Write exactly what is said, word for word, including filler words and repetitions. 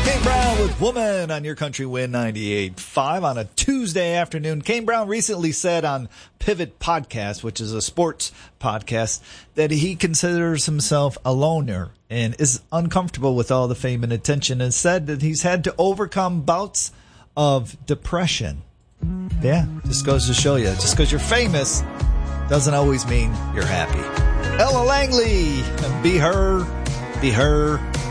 Kane Brown with Woman on Your Country Win ninety-eight point five on a Tuesday afternoon. Kane Brown recently said on Pivot Podcast, which is a sports podcast, that he considers himself a loner and is uncomfortable with all the fame and attention, and said that he's had to overcome bouts of depression. Yeah, just goes to show you, just because you're famous doesn't always mean you're happy. Ella Langley, and Be Her, Be Her.